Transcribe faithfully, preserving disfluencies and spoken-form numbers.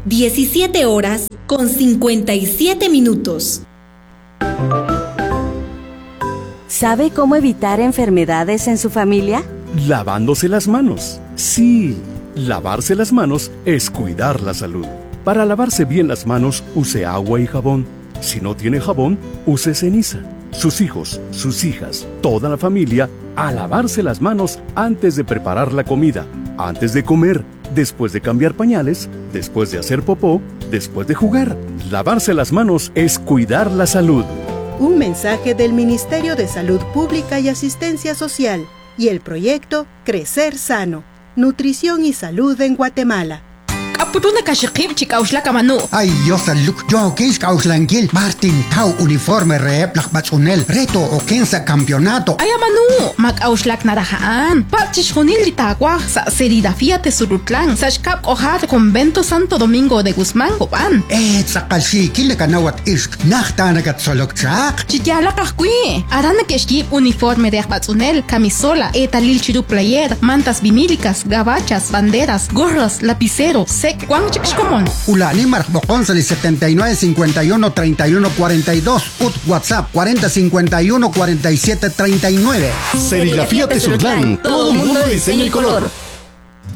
diecisiete horas con cincuenta y siete minutos. ¿Sabe cómo evitar enfermedades en su familia? Lavándose las manos. Sí, lavarse las manos es cuidar la salud. Para lavarse bien las manos, use agua y jabón. Si no tiene jabón, use ceniza. Sus hijos, sus hijas, toda la familia, a lavarse las manos antes de preparar la comida, antes de comer, después de cambiar pañales, después de hacer popó, después de jugar. Lavarse las manos es cuidar la salud. Un mensaje del Ministerio de Salud Pública y Asistencia Social y el proyecto Crecer Sano, Nutrición y Salud en Guatemala. Apuruna kashikib chikaushla kamanu. Ay, yo saluk, yo kis kauslangil, Martin Tau uniforme rep lakbatsunel, reto o kensa campeonato. Ay, amanu, mak auslak narahaan, pachishunil litagua, sa serida fiate surutlan, sa shkap ojar convento Santo Domingo de Guzmán, Copan. Eh, sakashi, kile kanawat isk, nachtanagat solok chak. Chiyala kakui, arana keshkib uniforme de akbatsunel, camisola, etalil chiru player, mantas vinílicas, gabachas, banderas, gorros, lapiceros, sec, Juan Chixcomón. Ulani Marcboconsali setenta y nueve cincuenta y uno treinta y uno cuarenta y dos. Ut WhatsApp cuarenta cincuenta y uno cuarenta y siete treinta y nueve. Serigrafía Tesurtlán. Todo mundo diseña el color.